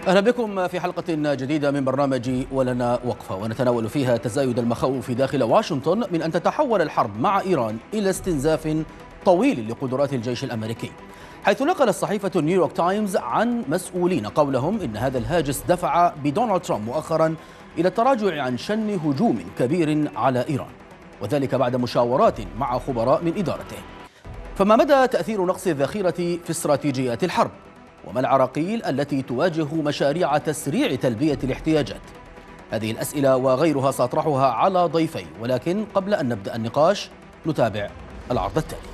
أهلا بكم في حلقة جديدة من برنامج ولنا وقفة، ونتناول فيها تزايد المخاوف داخل واشنطن من أن تتحول الحرب مع إيران إلى استنزاف طويل لقدرات الجيش الأمريكي، حيث نقلت صحيفة نيويورك تايمز عن مسؤولين قولهم إن هذا الهاجس دفع بدونالد ترامب مؤخرا إلى التراجع عن شن هجوم كبير على إيران، وذلك بعد مشاورات مع خبراء من إدارته. فما مدى تأثير نقص الذخيرة في استراتيجيات الحرب؟ وما العراقيل التي تواجه مشاريع تسريع تلبية الاحتياجات؟ هذه الأسئلة وغيرها سأطرحها على ضيفي، ولكن قبل أن نبدأ النقاش نتابع العرض التالي.